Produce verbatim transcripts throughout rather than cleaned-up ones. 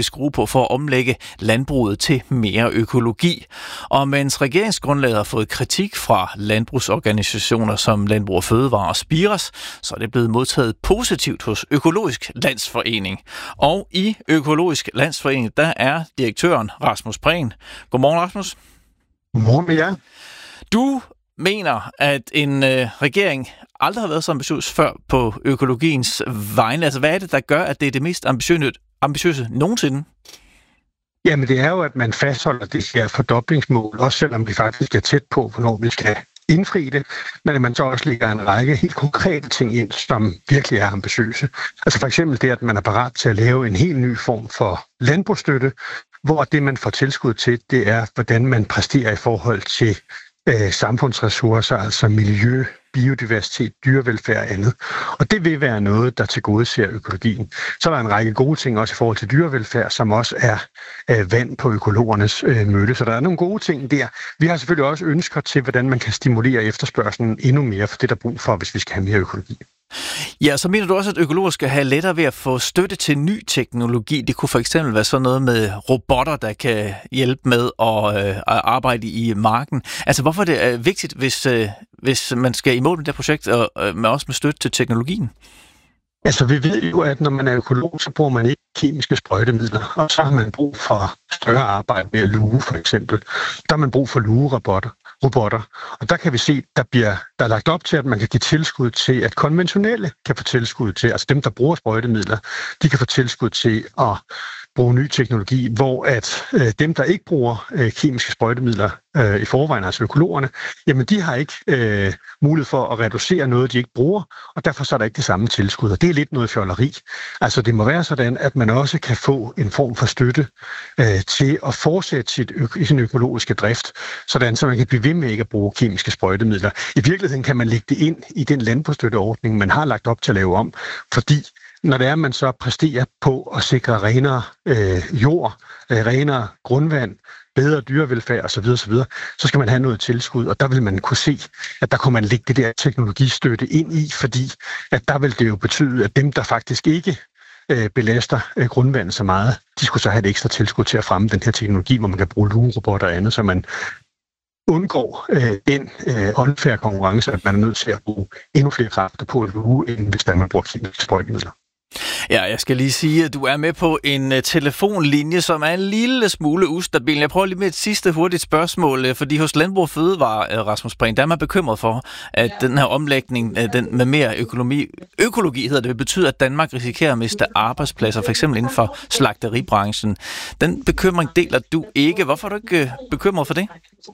vil skrue på for at omlægge landbruget til mere økologi. Og mens regeringsgrundlaget har fået kritik fra landbrugsorganisationer som Landbrug og Fødevare og Spiras, så er det blevet modtaget positivt hos Økologisk Landsforening. Og i Økologisk Landsforening, der er direktøren Rasmus Prehn. Godmorgen, Rasmus. Godmorgen med jer. Du mener, at en øh, regering aldrig har været så ambitiøs før på økologiens vegne. Altså, hvad er det, der gør, at det er det mest ambitiøse, ambitiøse nogensinde? Jamen, det er jo, at man fastholder det her fordoblingsmål, også selvom vi faktisk er tæt på, hvornår vi skal indfri det, men at man så også lægger en række helt konkrete ting ind, som virkelig er ambitiøse. Altså for eksempel det, at man er parat til at lave en helt ny form for landbrugsstøtte, hvor det, man får tilskud til, det er, hvordan man præsterer i forhold til øh, samfundsressourcer, altså miljø, biodiversitet, dyrevelfærd og andet. Og det vil være noget, der tilgodeser økologien. Så er der en række gode ting også i forhold til dyrevelfærd, som også er øh, vand på økologernes øh, mølle. Så der er nogle gode ting der. Vi har selvfølgelig også ønsker til, hvordan man kan stimulere efterspørgselen endnu mere for det, der er brug for, hvis vi skal have mere økologi. Ja, så mener du også, at økologer skal have lettere ved at få støtte til ny teknologi. Det kunne for eksempel være sådan noget med robotter, der kan hjælpe med at, øh, at arbejde i marken. Altså, hvorfor er det øh, vigtigt, hvis, øh, hvis man skal i mål med det projekt, og øh, med også med støtte til teknologien? Altså, vi ved jo, at når man er økolog, så bruger man ikke kemiske sprøjtemidler, og så har man brug for større arbejde med at luge, for eksempel. Der har man brug for lugerobotter. Robotter. Og der kan vi se, der bliver der er lagt op til, at man kan give tilskud til, at konventionelle kan få tilskud til, altså dem, der bruger sprøjtemidler, de kan få tilskud til at bruge ny teknologi, hvor at øh, dem, der ikke bruger øh, kemiske sprøjtemidler øh, i forvejen, altså økologerne, jamen de har ikke øh, mulighed for at reducere noget, de ikke bruger, og derfor så er der ikke det samme tilskud, og det er lidt noget fjolleri. Altså det må være sådan, at man også kan få en form for støtte øh, til at fortsætte sit ø- sin økologiske drift, sådan så man kan blive ved med ikke at bruge kemiske sprøjtemidler. I virkeligheden kan man lægge det ind i den landbrugsstøtteordning, man har lagt op til at lave om, fordi når det er, man så præsterer på at sikre renere øh, jord, øh, renere grundvand, bedre dyrevelfærd osv., osv., så skal man have noget tilskud, og der vil man kunne se, at der kunne man lægge det der teknologistøtte ind i, fordi at der vil det jo betyde, at dem, der faktisk ikke øh, belaster øh, grundvandet så meget, de skulle så have et ekstra tilskud til at fremme den her teknologi, hvor man kan bruge lugerobotter og andet, så man undgår øh, den øh, unfair konkurrence, at man er nødt til at bruge endnu flere kræfter på at luge, end hvis man bruger kemiske sprøjtemidler. Ja, jeg skal lige sige, at du er med på en uh, telefonlinje, som er en lille smule ustabil. Jeg prøver lige med et sidste hurtigt spørgsmål, uh, fordi hos Landbrug og Fødevare, uh, Rasmus Prehn, der er man bekymret for, at ja. den her omlægning uh, den med mere økonomi, økologi hedder det, vil betyde, at Danmark risikerer at miste arbejdspladser, f.eks. inden for slagteribranchen. Den bekymring deler du ikke. Hvorfor er du ikke uh, bekymret for det?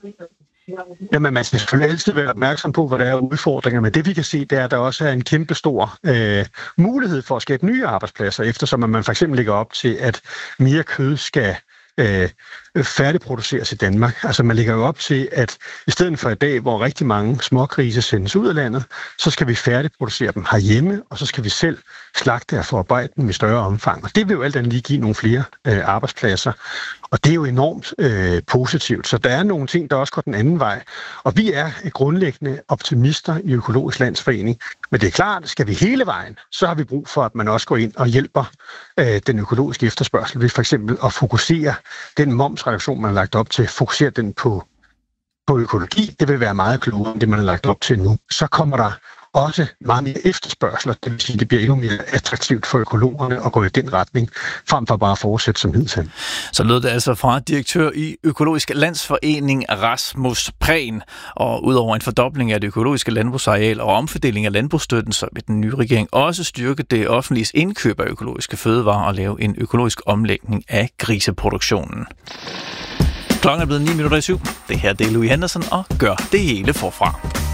Jamen, man skal selvfølgelig altid være opmærksom på, hvad der er udfordringer, men det vi kan se, det er, at der også er en kæmpe stor øh, mulighed for at skabe nye arbejdspladser, eftersom man for eksempel lægger op til, at mere kød skal øh, færdigproduceres i Danmark. Altså man lægger jo op til, at i stedet for i dag, hvor rigtig mange smågrise sendes ud af landet, så skal vi færdigproducere dem herhjemme, og så skal vi selv slagte og forarbejde dem i større omfang. Og det vil jo alt andet lige give nogle flere øh, arbejdspladser. Og det er jo enormt øh, positivt. Så der er nogle ting, der også går den anden vej. Og vi er grundlæggende optimister i Økologisk Landsforening. Men det er klart, skal vi hele vejen, så har vi brug for, at man også går ind og hjælper øh, den økologiske efterspørgsel ved for eksempel at fokusere den momsreduktion, man har lagt op til, fokusere den på, på økologi. Det vil være meget klogere end det, man har lagt op til nu. Så kommer der også meget mere efterspørgsel, det vil sige, at det bliver endnu mere attraktivt for økologerne at gå i den retning, frem for bare at fortsætte som hidtil. Så lød det altså fra direktør i Økologisk Landsforening Rasmus Prehn. Og udover en fordobling af det økologiske landbrugsareal og omfordeling af landbrugsstøtten, så vil den nye regering også styrke det offentliges indkøb af økologiske fødevarer og lave en økologisk omlægning af griseproduktionen. Klokken er blevet ni minutter i syv. Det her det er Louis Henderson og gør det hele forfra.